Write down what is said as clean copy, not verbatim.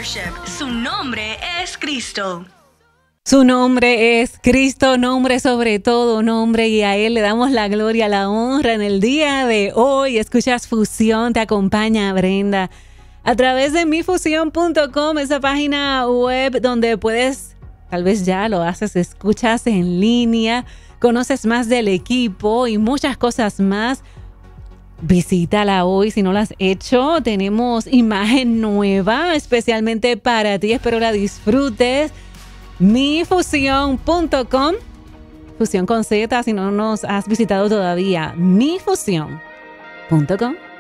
Worship. Su nombre es Cristo. Su nombre es Cristo, nombre sobre todo nombre, y a Él le damos la gloria, la honra en el día de hoy. Escuchas Fusión, te acompaña Brenda a través de mifusión.com, esa página web donde puedes, tal vez ya lo haces, escuchas en línea, conoces más del equipo y muchas cosas más. Visítala hoy si no la has hecho. Tenemos imagen nueva especialmente para ti. Espero la disfrutes. mifusión.com, Fusión con Z, si no nos has visitado todavía, mifusión.com.